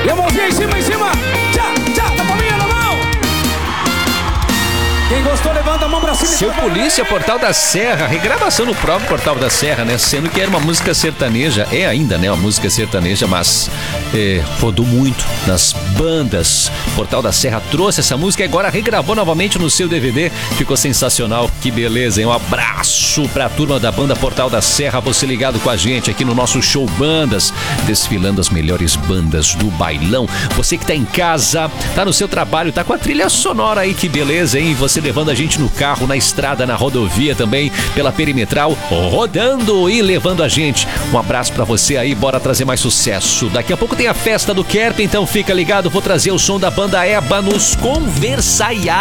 E a mãozinha em cima, tchá, tá palminha na mão. Quem gostou, levanta a mão pra cima. Seu Polícia, Portal da Serra, regravação no próprio Portal da Serra, né? Sendo que era uma música sertaneja, é ainda, né? Uma música sertaneja, mas rodou muito nas bandas. Portal da Serra trouxe essa música e agora regravou novamente no seu DVD. Ficou sensacional, que beleza, hein? Um abraço pra turma da banda Portal da Serra, você ligado com a gente aqui no nosso show Bandas, desfilando as melhores bandas do bailão. Você que tá em casa, tá no seu trabalho, tá com a trilha sonora aí, que beleza, hein? Você levando a gente no carro, na estrada, na rodovia também, pela perimetral, rodando e levando a gente. Um abraço pra você aí, bora trazer mais sucesso. Daqui a pouco tem a festa do Kerp, então fica ligado, vou trazer o som da banda EBA nos Conversaiados.